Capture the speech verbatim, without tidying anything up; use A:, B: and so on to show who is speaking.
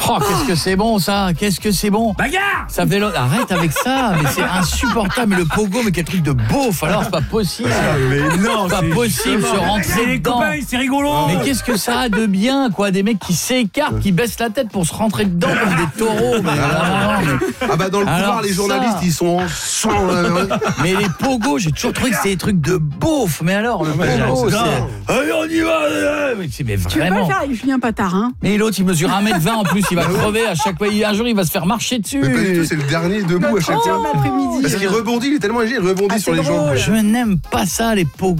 A: Oh, qu'est-ce que c'est bon ça? Qu'est-ce que c'est bon?
B: Bagarre!
A: Ça fait long... Arrête avec ça, mais c'est insupportable. Mais le pogo, mais quel truc de beauf. Alors c'est pas possible.
B: Mais non,
A: c'est pas possible se rentrer
B: c'est les
A: dedans.
B: copains, c'est rigolo.
A: Mais qu'est-ce que ça a de bien, quoi? Des mecs qui s'écartent, qui baissent la tête pour se rentrer dedans comme des taureaux. Mais,
C: Ah,
A: non, mais...
C: ah bah dans le
A: Alors
C: couloir, les journalistes,
A: ça...
C: ils sont en sang. Euh...
A: Mais les pogos, j'ai toujours trouvé que c'était des trucs de beauf. Mais alors, le pogo, c'est... Allez, on y va. Mais, mais
D: Tu veux pas le
A: vraiment...
D: faire avec Julien Patarin?
A: Mais l'autre, il mesure un mètre vingt en plus, il va crever à chaque fois. Un jour, il va se faire marcher dessus.
C: Mais pas du tout, c'est le dernier debout à chaque
D: Oh,
C: fois.
D: l'après-midi.
C: Parce qu'il rebondit, il est tellement léger, il rebondit
D: Ah,
C: sur
D: c'est
C: les jambes.
D: drôle.
A: Je n'aime pas ça, les pogos.